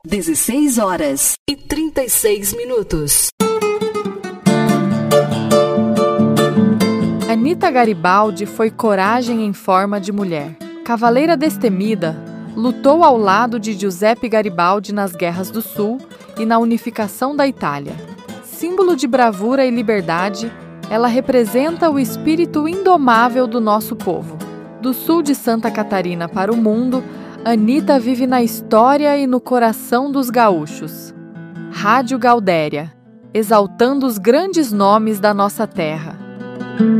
16h36. Anita Garibaldi foi coragem em forma de mulher. Cavaleira destemida, lutou ao lado de Giuseppe Garibaldi nas Guerras do Sul e na unificação da Itália. Símbolo de bravura e liberdade, ela representa o espírito indomável do nosso povo. Do sul de Santa Catarina para o mundo, Anita vive na história e no coração dos gaúchos. Rádio Gaudéria, exaltando os grandes nomes da nossa terra.